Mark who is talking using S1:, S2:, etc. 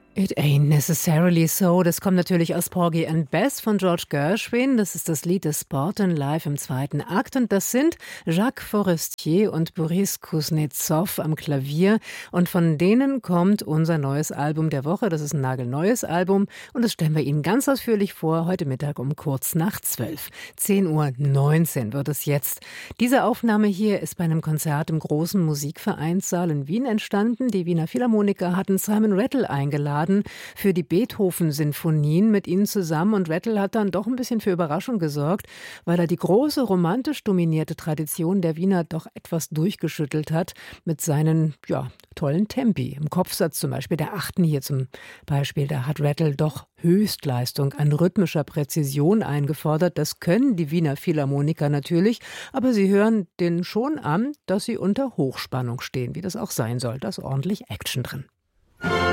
S1: It ain't necessarily so. Das kommt natürlich aus Porgy and Bess von George Gershwin. Das ist das Lied des Spartan Live im zweiten Akt. Und das sind Jacques Forestier und Boris Kuznetsov am Klavier. Und von denen kommt unser neues Album der Woche. Das ist ein nagelneues Album. Und das stellen wir Ihnen ganz ausführlich vor, heute Mittag um kurz nach 12. 10:19 Uhr wird es jetzt. Diese Aufnahme hier ist bei einem Konzert im großen Musikvereinssaal in Wien entstanden. Die Wiener Philharmoniker hatten Simon Rattle eingeladen für die Beethoven-Sinfonien mit ihnen zusammen. Und Rattle hat dann doch ein bisschen für Überraschung gesorgt, weil er die große romantisch dominierte Tradition der Wiener doch etwas durchgeschüttelt hat mit seinen, tollen Tempi. Im Kopfsatz zum Beispiel, der achten hier zum Beispiel, da hat Rattle doch Höchstleistung an rhythmischer Präzision eingefordert. Das können die Wiener Philharmoniker natürlich, aber sie hören denen schon an, dass sie unter Hochspannung stehen, wie das auch sein soll. Da ist ordentlich Action drin.